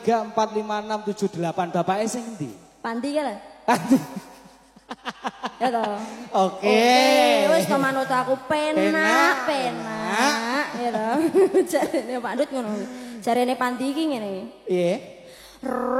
4, 5, 6, 7, 8 bapaknya sing ndi? Pandi ya lah. Pandi. Ya toh. Oke. Wis to manut aku penak. Ya toh. Jarene Pak Dut ngono. Jarene Pandi iki ngene. Iya.